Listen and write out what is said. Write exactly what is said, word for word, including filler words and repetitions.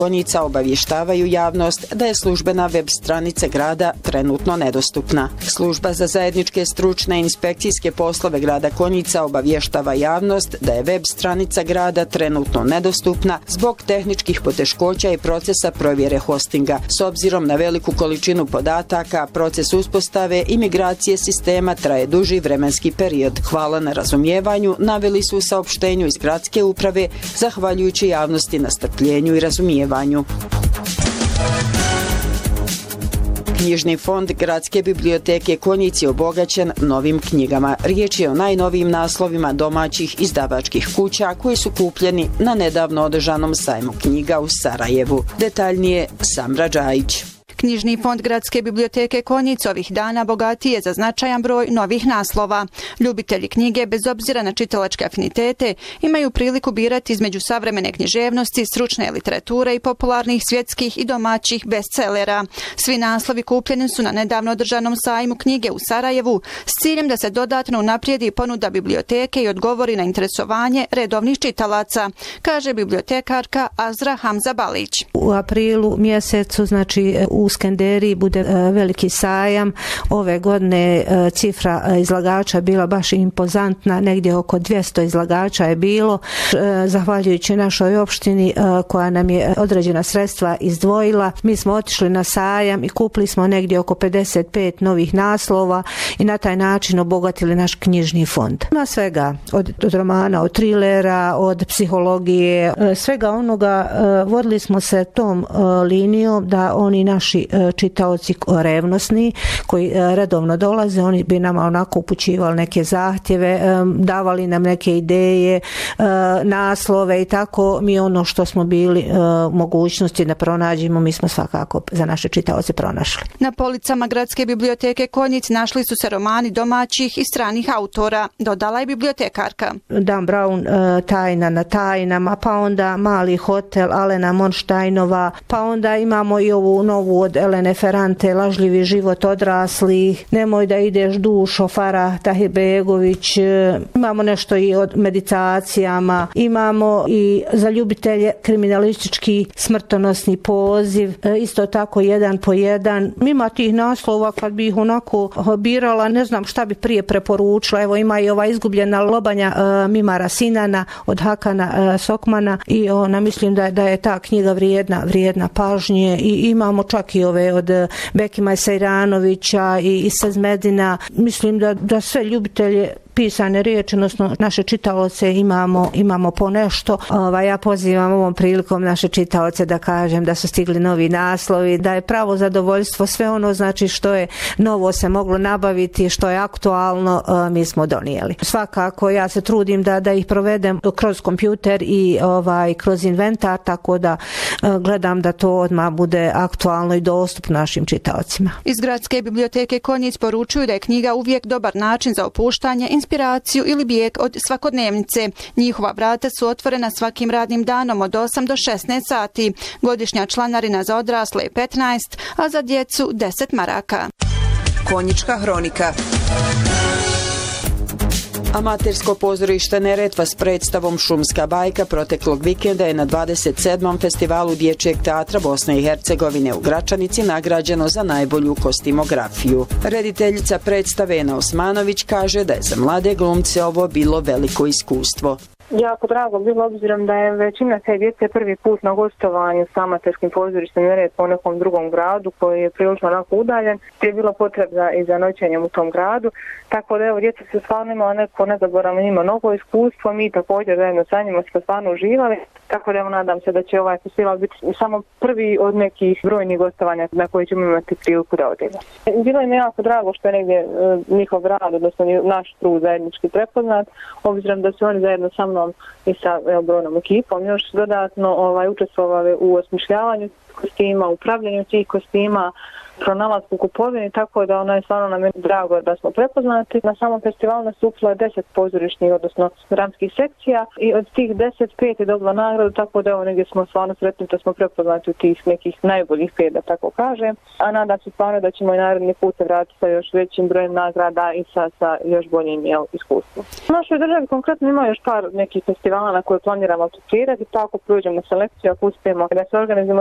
Konjica obavještavaju javnost da je službena web stranica grada trenutno nedostupna. Služba za zajedničke stručne i inspekcijske poslove grada Konjica obavještava javnost da je web stranica grada trenutno nedostupna zbog tehničkih poteškoća i procesa provjere hostinga. S obzirom na veliku količinu podataka, proces uspostave i migracije sistema traje duži vremenski period. Hvala na razumijevanju, naveli su u saopštenju iz gradske uprave, zahvaljujući javnosti na strpljenju i razumijevanju. Knjižni fond Gradske biblioteke Konjic je obogaćen novim knjigama. Riječ je o najnovijim naslovima domaćih izdavačkih kuća koji su kupljeni na nedavno održanom sajmu knjiga u Sarajevu. Detaljnije Samra Džajić. Knjižni fond Gradske biblioteke Konjic ovih dana bogatiji je za značajan broj novih naslova. Ljubitelji knjige, bez obzira na čitalačke afinitete, imaju priliku birati između savremene književnosti, stručne literature i popularnih svjetskih i domaćih bestsellera. Svi naslovi kupljeni su na nedavno održanom sajmu knjige u Sarajevu s ciljem da se dodatno unaprijedi ponuda biblioteke i odgovori na interesovanje redovnih čitalaca, kaže bibliotekarka Azra Hamza Balić. U aprilu mjesecu, znači u Skenderiji bude veliki sajam. Ove godine cifra izlagača bila baš impozantna, negdje oko dvjesto izlagača je bilo. Zahvaljujući našoj opštini koja nam je određena sredstva izdvojila, mi smo otišli na sajam i kupili smo negdje oko pedeset pet novih naslova i na taj način obogatili naš knjižni fond. Ima svega, od, od romana, od trilera, od psihologije, svega onoga. Vodili smo se tom linijom da oni naši čitaoci revnosni koji redovno dolaze, oni bi nama onako upućivali neke zahtjeve, davali nam neke ideje, naslove i tako. Mi ono što smo bili mogućnosti da pronađemo, mi smo svakako za naše čitaoce pronašli. Na policama Gradske biblioteke Konjic našli su se romani domaćih i stranih autora, dodala je bibliotekarka. Dan Brown, Tajna na tajnama, pa onda Mali hotel Alena Monštajnova, pa onda imamo i ovu novu od Elene Ferrante, Lažljivi život odraslih, Nemoj da ideš dušo, Farah Tahirbegović, imamo nešto i od meditacijama, imamo i za ljubitelje kriminalistički smrtonosni poziv, isto tako jedan po jedan. Ima tih naslova kad bi ih onako birala, ne znam šta bi prije preporučila. Evo ima i ova Izgubljena lobanja Mimara Sinana od Hakana Sokmana i ona mislim da, da je ta knjiga vrijedna, vrijedna pažnje i imamo čak i ove od Bekima Sejranovića i Isa Zmedina. Mislim da, da sve ljubitelje pisane riječi, odnosno naše čitaoce imamo, imamo po nešto. Ova, ja pozivam ovom prilikom naše čitaoce da kažem da su stigli novi naslovi, da je pravo zadovoljstvo sve ono znači što je novo se moglo nabaviti, što je aktualno, mi smo donijeli. Svakako ja se trudim da, da ih provedem kroz kompjuter i ovaj, kroz inventar, tako da gledam da to odmah bude aktualno i dostupno našim čitaocima. Iz Gradske biblioteke Konjic poručuju da je knjiga uvijek dobar način za opuštanje, inspiraciju ili bijeg od svakodnevnice. Njihova vrata su otvorena svakim radnim danom od osam do šesnaest sati. Godišnja članarina za odrasle je petnaest, a za djecu deset maraka. Konjička hronika. Amatersko pozorište Neretva s predstavom Šumska bajka proteklog vikenda je na dvadeset sedmom festivalu dječjeg teatra Bosne i Hercegovine u Gračanici nagrađeno za najbolju kostimografiju. Rediteljica predstave Ena Osmanović kaže da je za mlade glumce ovo bilo veliko iskustvo. Jako drago bilo obzirom da je većina te djece prvi put na gostovanju s amaterskim pozorištem Neretva u nekom drugom gradu koji je prilično onako udaljen, gdje je bilo potreba i za noćenjem u tom gradu. Tako da evo, djeca se stvarno imala neko nezaboravno, ima mnogo iskustvo, mi također zajedno sa njima smo stvarno uživali. Tako da evo, nadam se da će ovaj festival biti samo prvi od nekih brojnih gostovanja na koji ćemo imati priliku da odemo. Bilo je mi jako drago što je negdje e, njihov rad, odnosno naš trud zajednički prepoznat, obzirom da su oni zajedno sa mnom i sa evo, brojnom ekipom još dodatno ovaj, učestvovali u osmišljavanju kostima, upravljanju tih kostima, pronalasku u kupovini, tako da ono je stvarno nam je drago da smo prepoznati. Na samom festivalu nastupilo je deset pozorišnih, odnosno dramskih sekcija i od tih deset pet je dobila nagradu, tako da evo negdje smo stvarno sretni da smo prepoznati u tih nekih najboljih pet, da tako kažem. A nadam se stvarno da ćemo i naredni put se vratiti sa još većim brojem nagrada i sa, sa još boljim jel, iskustvom. U našoj državi konkretno ima još par nekih festivala na koje planiramo aplicirati, tako prođemo selekciju, ako uspijemo da se organizujemo